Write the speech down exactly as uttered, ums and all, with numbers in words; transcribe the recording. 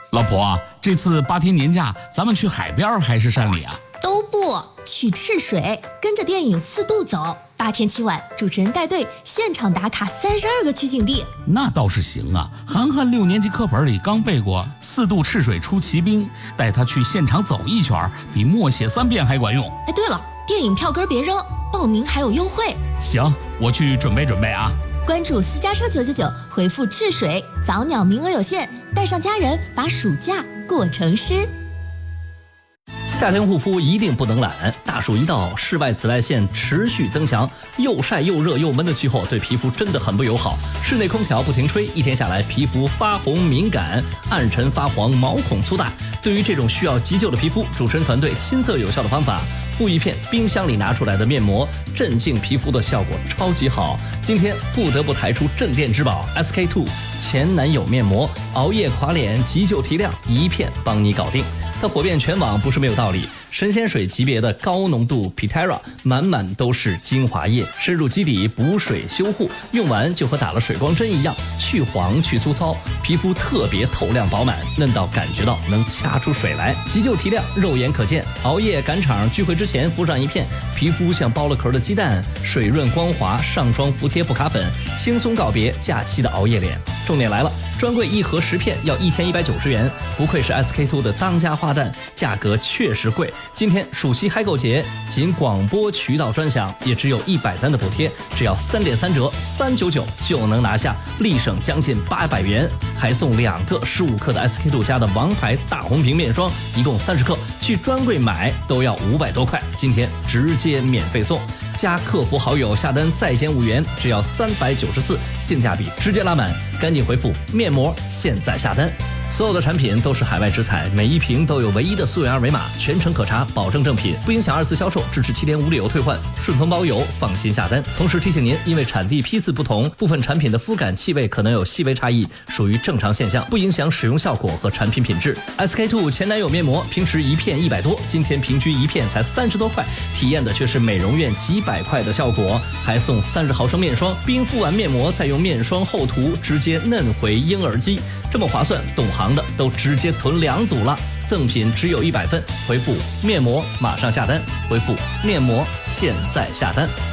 老婆，这次八天年假，咱们去海边还是山里啊？ 都不去赤水，跟着电影《四渡》走。八天七晚，主持人带队现场打卡三十二个取景地。 那倒是行啊，涵涵六年级课本里刚背过“四渡赤水出奇兵”，带他去现场走一圈，比默写三遍还管用。 哎，对了，电影票根别扔，报名还有优惠。 行，我去准备准备啊。 关注私家车九九九，回复赤水，早鸟名额有限，带上家人，把暑假过成诗。 夏天护肤一定不能懒，大暑一到，室外紫外线持续增强，又晒又热又闷的气候对皮肤真的很不友好。室内空调不停吹，一天下来皮肤发红敏感、暗沉发黄、毛孔粗大。对于这种需要急救的皮肤，主持人团队亲测有效的方法，敷一片冰箱里拿出来的面膜，镇静皮肤的效果超级好。今天不得不抬出镇店之宝 S K two 前男友面膜，熬夜垮脸急救提亮，一片帮你搞定。它火遍全网不是没有道理，神仙水级别的高浓度 Pitera 满满都是精华液，深入肌底补水修护，用完就和打了水光针一样，去黄去粗糙，皮肤特别透亮饱满，嫩到感觉到能掐出水来，急救提亮，肉眼可见。熬夜赶场聚会之前敷上一片，皮肤像剥了壳的鸡蛋，水润光滑，上妆服帖不卡粉，轻松告别假期的熬夜脸。重点来了，专柜一盒十片要一千一百九十元，不愧是 S K two 的当家花旦，价格确实贵。今天暑期嗨购节，仅广播渠道专享，也只有一百单的补贴，只要三点三折，三九九就能拿下，立省将近八百元，还送两个十五克的 S K two 家的王牌大红瓶面霜，一共三十克，去专柜买都要五百多块，今天直接免费送。加客服好友下单再减五元，只要三百九十四，性价比直接拉满，赶紧回复面膜，现在下单。所有的产品都是海外直采，每一瓶都有唯一的溯源二维码，全程可查，保证正品，不影响二次销售，支持七天无理由退换，顺丰包邮，放心下单。同时提醒您，因为产地批次不同，部分产品的肤感气味可能有细微差异，属于正常现象，不影响使用效果和产品品质。S K two 前男友面膜平时一片一百多，今天平均一片才三十多块，体验的却是美容院几百块的效果，还送三十毫升面霜，冰敷完面膜再用面霜厚涂，直接嫩回婴儿肌，这么划算，懂行的都直接囤两组了。赠品只有一百份，回复面膜马上下单，回复面膜现在下单。